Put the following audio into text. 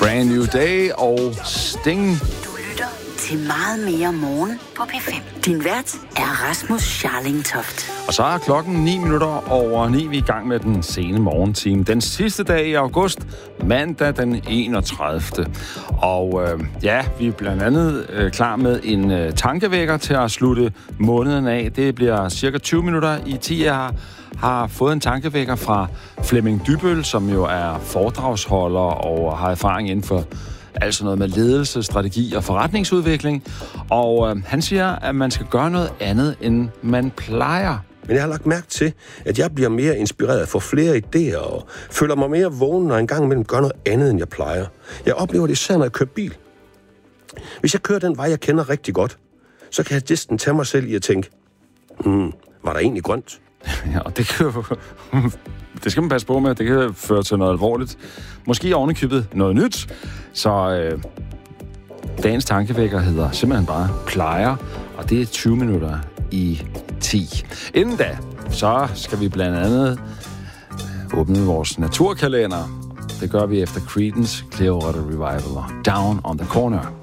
Brand New Day og Sting. Du lytter til Meget mere morgen på P5. Din vært er Rasmus Scharlingtoft. Og så er klokken 9 minutter over 9. Vi er i gang med den sene morgentime. Den sidste dag i august, mandag den 31. Og vi er blandt andet klar med en tankevækker til at slutte måneden af. Det bliver cirka 20 minutter i 10. Jeg har fået en tankevækker fra Flemming Dybøl, som jo er foredragsholder og har erfaring inden for altså noget med ledelse, strategi og forretningsudvikling. Og han siger, at man skal gøre noget andet, end man plejer. Men jeg har lagt mærke til, at jeg bliver mere inspireret, får flere idéer og føler mig mere vågen, når en gang imellem gør noget andet, end jeg plejer. Jeg oplever det især, når jeg kører bil. Hvis jeg kører den vej, jeg kender rigtig godt, så kan jeg næsten tage mig selv i at tænke, var der egentlig grønt? Ja, og det kan jo... Det skal man passe på med. Det kan føre til noget alvorligt. Måske ovenikøbet noget nyt. Så dagens tankevækker hedder simpelthen bare plejer, og det er 20 minutter i 10. Inden da, så skal vi blandt andet åbne vores naturkalender. Det gør vi efter Creedence Clearwater Revival og Down on the Corner.